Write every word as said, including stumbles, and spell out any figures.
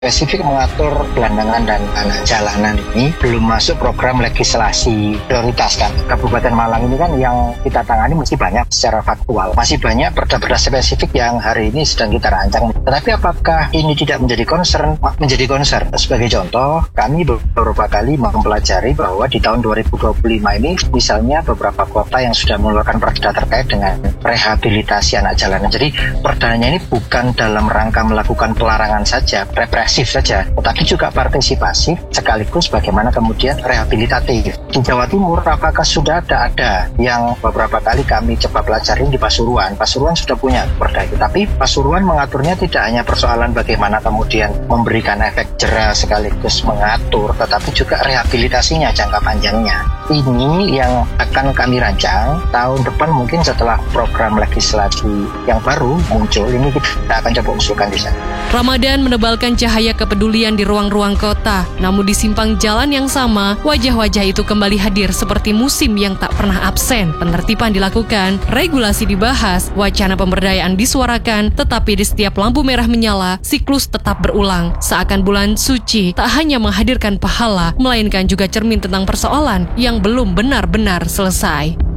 spesifik mengatur gelandangan dan anak jalanan ini belum masuk program legislasi prioritas kan. Kabupaten Malang ini kan yang kita tangani masih banyak secara faktual. Masih banyak perda-perda spesifik yang hari ini sedang kita rancang. Tetapi apakah ini tidak menjadi concern? Menjadi concern. Sebagai contoh, kami beberapa kali mempelajari bahwa di tahun dua ribu dua puluh lima ini misalnya beberapa kota yang sudah mengeluarkan perda terkait dengan rehabilitasi anak jalanan. Jadi perdanya ini bukan dalam rangka melakukan pelarangan saja, represi saja, tetapi juga partisipasi sekaligus bagaimana kemudian rehabilitatif. Di Jawa Timur apakah sudah ada ada yang beberapa kali kami coba pelajarin di Pasuruan. Pasuruan sudah punya perda itu, tapi Pasuruan mengaturnya tidak hanya persoalan bagaimana kemudian memberikan efek jera sekaligus mengatur, tetapi juga rehabilitasinya jangka panjangnya. Ini yang akan kami rancang tahun depan, mungkin setelah program legislasi yang baru muncul, ini kita akan coba usulkan di sana. Ramadan menebalkan cahaya kepedulian di ruang-ruang kota, namun di simpang jalan yang sama, wajah-wajah itu kembali hadir seperti musim yang tak pernah absen. Penertiban dilakukan, regulasi dibahas, wacana pemberdayaan disuarakan, tetapi di setiap lampu merah menyala, siklus tetap berulang. Seakan bulan suci tak hanya menghadirkan pahala, melainkan juga cermin tentang persoalan yang belum benar-benar selesai.